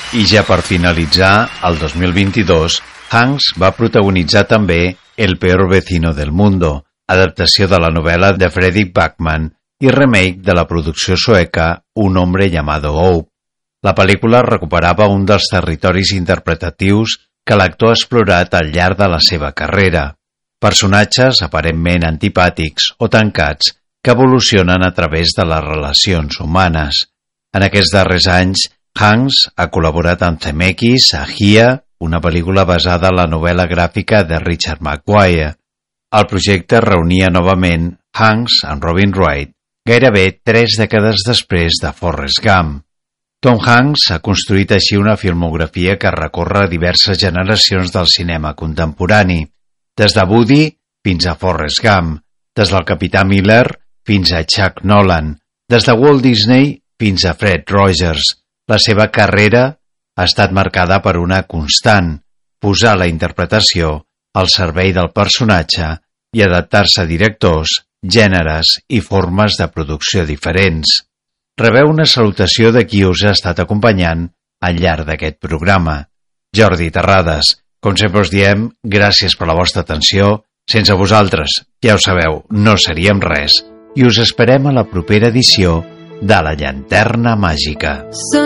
I ja per finalitzar, el 2022, Hanks va protagonitzar també El peor vecino del mundo, adaptació de la novel·la de Fredrik Backman i remake de la producció sueca Un hombre llamado Hope. La pel·lícula recuperava un dels territoris interpretatius que l'actor ha explorat al llarg de la seva carrera. Personatges aparentment antipàtics o tancats que evolucionen a través de les relacions humanes. En aquests darrers anys, Hanks ha col·laborat amb Zemeckis a Gia, una pel·lícula basada en la novel·la gràfica de Richard Maguire. El projecte reunia novament Hanks amb Robin Wright, gairebé 3 dècades després de Forrest Gump. Tom Hanks ha construït així una filmografia que recorre diverses generacions del cinema contemporani, des de Woody fins a Forrest Gump, des del Capità Miller fins a Chuck Nolan, des de Walt Disney fins a Fred Rogers. La seva carrera ha estat marcada per una constant, posar la interpretació al servei del personatge i adaptar-se a directors, gèneres i formes de producció diferents. Rebeu una salutació de qui us ha estat acompanyant al llarg d'aquest programa. Jordi Terrades, com sempre us diem, gràcies per la vostra atenció. Sense vosaltres, ja ho sabeu, no seríem res. I us esperem a la propera edició de La Llanterna Màgica.